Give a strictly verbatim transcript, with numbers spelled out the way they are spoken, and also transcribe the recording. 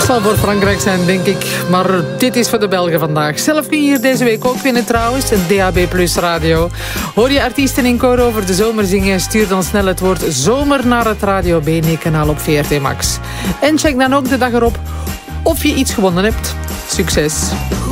Het zal voor Frankrijk zijn, denk ik. Maar dit is voor de Belgen vandaag. Zelf kun je hier deze week ook winnen trouwens. Een D A B Plus radio. Hoor je artiesten in koor over de zomer zingen? Stuur dan snel het woord zomer naar het Radio B N E-kanaal op V R T Max. En check dan ook de dag erop of je iets gewonnen hebt. Succes!